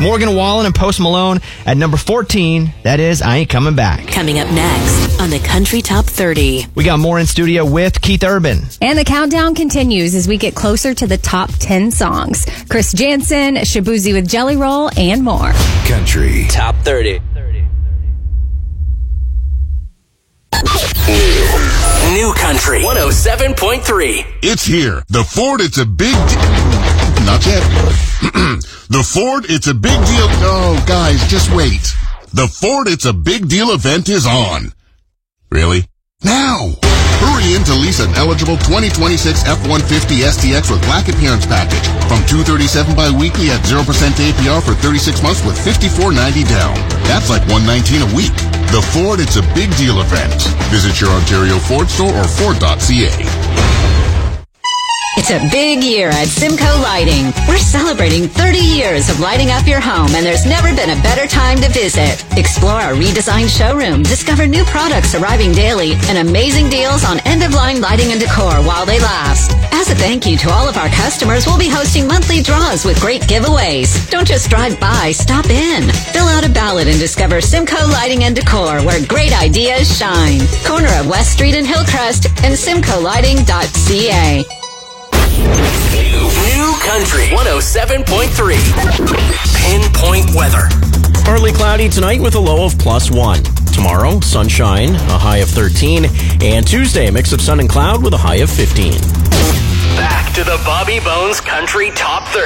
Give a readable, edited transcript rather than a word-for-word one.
Morgan Wallen and Post Malone at number 14. That is I Ain't Coming Back. Coming up next on the Country Top 30. We got more in studio with Keith Urban. And the countdown continues as we get closer to the top 10 songs. Chris Jansen, Shabuzi with Jelly Roll, and more. Country Top 30. New Country 107.3. It's here. The Ford, it's a big not yet. The Ford, it's a big deal. Oh, guys, just wait. The Ford, it's a big deal event is on. Really? Now! Hurry in to lease an eligible 2026 F-150 STX with Black Appearance Package from $237 bi-weekly at 0% APR for 36 months with $54.90 down. That's like $119 a week. The Ford, it's a big deal event. Visit your Ontario Ford store or Ford.ca. It's a big year at Simcoe Lighting. We're celebrating 30 years of lighting up your home, and there's never been a better time to visit. Explore our redesigned showroom, discover new products arriving daily, and amazing deals on end-of-line lighting and decor while they last. As a thank you to all of our customers, we'll be hosting monthly draws with great giveaways. Don't just drive by, stop in. Fill out a ballot and discover Simcoe Lighting and Decor, where great ideas shine. Corner of West Street and Hillcrest and simcoelighting.ca. New Country 107.3. Pinpoint weather. Partly cloudy tonight with a low of +1. Tomorrow, sunshine, a high of 13. And Tuesday, a mix of sun and cloud with a high of 15. Back to the Bobby Bones Country Top 30.